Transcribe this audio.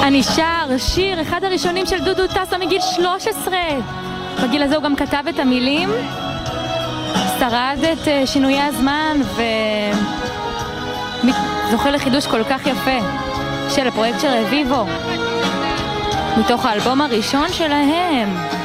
אני שר, שיר, אחד הראשונים של דודו טסה מגיל 13. בגיל הזה הוא גם כתב את המילים, שרד את שינויי הזמן וזוכה לחידוש כל כך יפה של הפרויקט של רביבו מתוך האלבום הראשון שלהם.